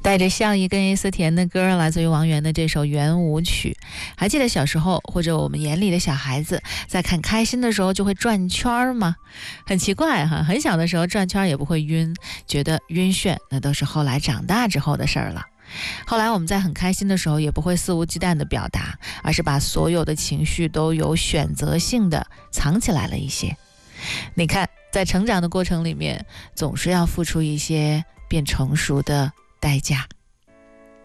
带着笑意跟一丝甜的歌，来自于王源的这首圆舞曲。还记得小时候或者我们眼里的小孩子在看开心的时候就会转圈吗？很奇怪哈，很小的时候转圈也不会晕，觉得晕眩那都是后来长大之后的事儿了。后来我们在很开心的时候也不会肆无忌惮的表达，而是把所有的情绪都有选择性的藏起来了一些。你看，在成长的过程里面，总是要付出一些变成熟的代价。